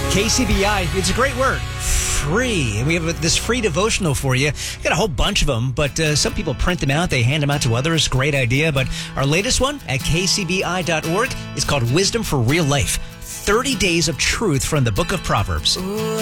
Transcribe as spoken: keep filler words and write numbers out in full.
K C B I, it's a great word. Free. And we have this free devotional for you. Got a whole bunch of them, but uh, some people print them out. They hand them out to others. Great idea. But our latest one at K C B I dot org is called Wisdom for Real Life. thirty days of truth from the book of Proverbs. Ooh.